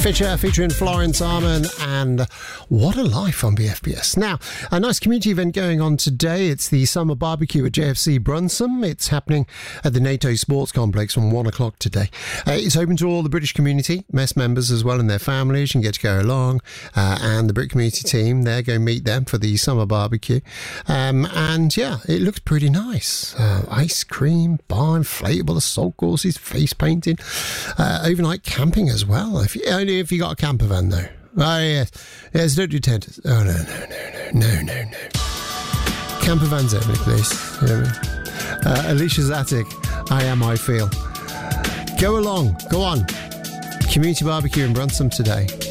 Fisher featuring Florence Arman and What a Life on BFBS. Now, a nice community event going on today. It's the Summer Barbecue at JFC Brunsum. It's happening at the NATO Sports Complex from 1 o'clock today. It's open to all the British community, MESS members as well and their families. You can get to go along. And the Brit community team, there, go meet them for the Summer Barbecue. And yeah, it looks pretty nice. Ice cream, bar, inflatable assault courses, face painting, overnight camping as well. Only if you got a camper van, though. Oh, yes, don't do tents. Oh, no. Camper vans only, please. You know what I mean? Alicia's Attic, I Am, I Feel. Go along, go on. Community barbecue in Brunsum today.